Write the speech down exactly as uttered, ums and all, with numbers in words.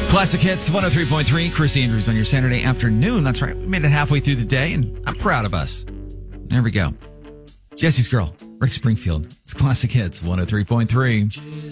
Classic Hits one oh three point three. Chris Andrews on your Saturday afternoon. That's right. We made it halfway through the day, and I'm proud of us. There we go. Jesse's Girl, Rick Springfield. It's Classic Hits one oh three point three.